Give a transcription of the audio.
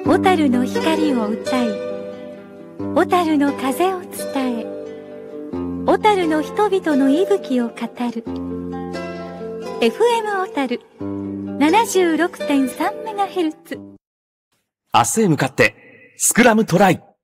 小樽の光を歌い、小樽の風を伝え、小樽の人々の息吹を語る FM 小樽 76.3MHz。 明日へ向かってスクラムトライ。